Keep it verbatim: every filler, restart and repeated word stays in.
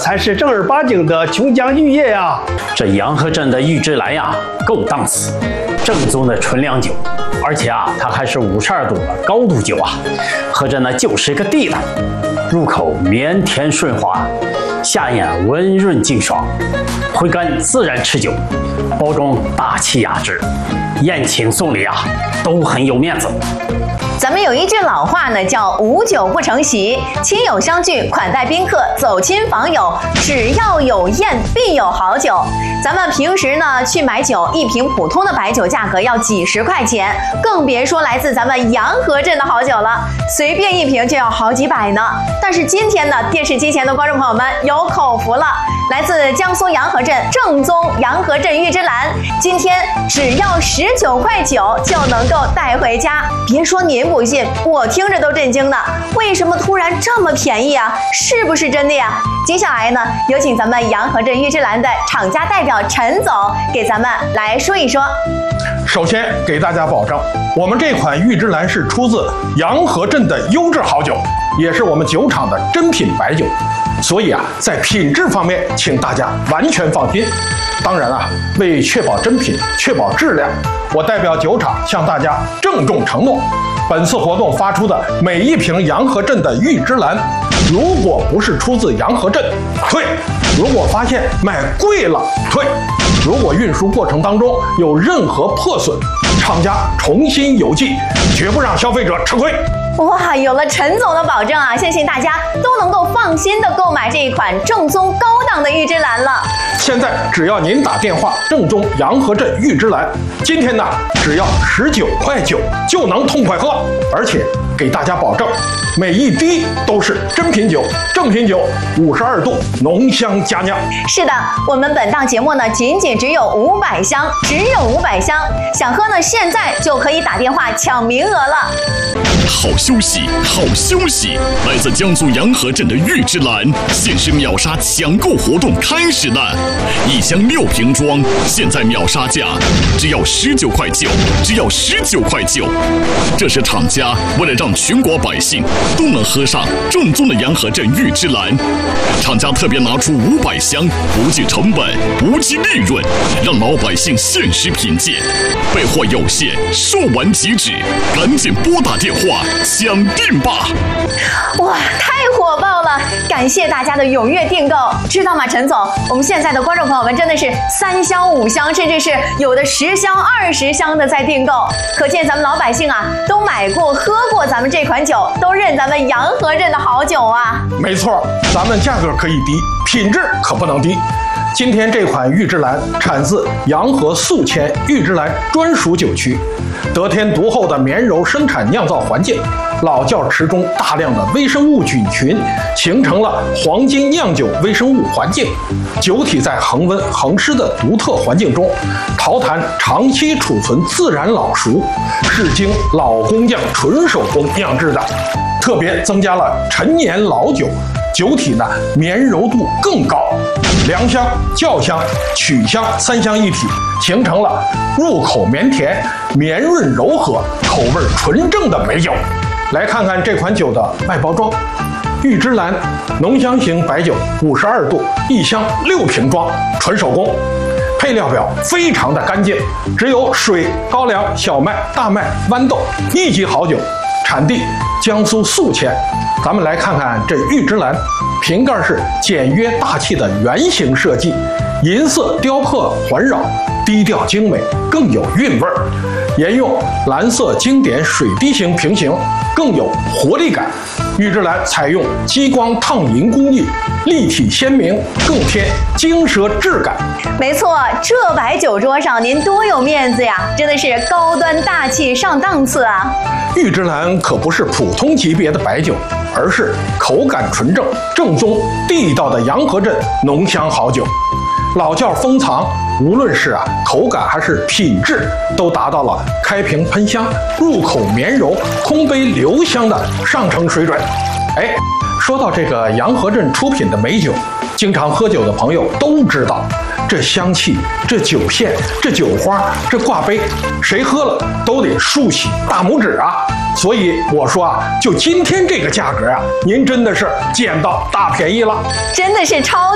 才是正儿八经的琼浆玉液呀！ 这洋河镇的玉芝兰呀，够档次，正宗的纯粮酒，而且啊，它还是五十二度的高度酒啊，喝着呢就是个地道，入口绵甜顺滑，下咽温润净爽，回甘自然持久，包装大气雅致，宴请送礼啊都很有面子。 咱们有一句老话呢，叫无酒不成席，亲友相聚，款待宾客，走亲访友，只要有宴必有好酒。咱们平时呢去买酒，一瓶普通的白酒价格要几十块钱，更别说来自咱们洋河镇的好酒了，随便一瓶就要好几百呢。但是今天呢，电视机前的观众朋友们有口福了，来自江苏洋河镇正宗洋河镇玉芝兰，今天只要十九块九就能够带回家。别说您不信，我听着都震惊呢。为什么突然这么便宜啊？是不是真的呀？接下来呢，有请咱们洋河镇玉芝兰的厂家代表陈总给咱们来说一说。 首先给大家保证，我们这款玉芝兰是出自洋河镇的优质好酒，也是我们酒厂的珍品白酒，所以啊，在品质方面，请大家完全放心。当然啊，为确保真品、确保质量，我代表酒厂向大家郑重承诺，本次活动发出的每一瓶洋河镇的玉芝兰，如果不是出自洋河镇，退；如果发现卖贵了，退；如果运输过程当中有任何破损，厂家重新邮寄，绝不让消费者吃亏。 哇，有了陈总的保证啊，相信大家都能够放心的购买这一款正宗高档的玉芝兰了。 现在只要您打电话正宗洋河镇玉芝兰，今天呢只要十九块九就能痛快喝，而且给大家保证，每一滴都是真品酒、正品酒，五十二度浓香佳酿。 是的，我们本档节目呢仅仅只有五百箱，只有五百箱，想喝呢现在就可以打电话抢名额了。 好休息，好休息！来自江苏洋河镇的玉芝兰限时秒杀抢购活动开始了，一箱六瓶装，现在秒杀价只要十九块九，只要十九块九。这是厂家为了让全国百姓都能喝上正宗的洋河镇玉芝兰，厂家特别拿出五百箱，不计成本，不计利润，让老百姓限时品鉴。备货有限，售完即止，赶紧拨打电话抢订吧！ 哇，太火爆了！感谢大家的踊跃订购，知道吗，陈总？我们现在的观众朋友们真的是三箱、五箱，甚至是有的十箱、二十箱的在订购，可见咱们老百姓啊都买过、喝过咱们这款酒，都认咱们洋河镇的好酒啊！ 没错，咱们价格可以低，品质可不能低。今天这款玉芝兰产自洋河宿迁玉芝兰专属酒区，得天独厚的绵柔生产酿造环境，老窖池中大量的微生物菌群形成了黄金酿酒微生物环境，酒体在恒温恒湿的独特环境中，陶坛长期储存自然老熟，是经老工匠纯手工酿制的，特别增加了陈年老酒，酒体呢绵柔度更高，良香、酵香、曲香三香一体，形成了入口绵甜、绵润柔和、口味纯正的美酒。来看看这款酒的外包装，玉芝兰浓香型白酒，五十二度，一箱六瓶装，纯手工。配料表非常的干净，只有水、高粱、小麦、大麦、豌豆，一级好酒。产地江苏宿迁。咱们来看看这玉芝兰，瓶盖是简约大气的圆形设计，银色雕刻环绕，低调精美，更有韵味儿。沿用蓝色经典水滴形瓶型，更有活力感。玉芝兰采用激光烫银工艺，立体鲜明，更添精奢质感。 没错，这摆酒桌上您多有面子呀，真的是高端大气上档次啊！ 玉芝兰可不是普通级别的白酒，而是口感纯正、正宗、地道的洋河镇浓香好酒。老窖封藏，无论是啊口感还是品质，都达到了开瓶喷香、入口绵柔、空杯留香的上乘水准。哎，说到这个洋河镇出品的美酒，经常喝酒的朋友都知道，这香气、这酒线、这酒花、这挂杯，谁喝了都得竖起大拇指啊！所以我说啊，就今天这个价格啊，您真的是捡到大便宜了， 真的是超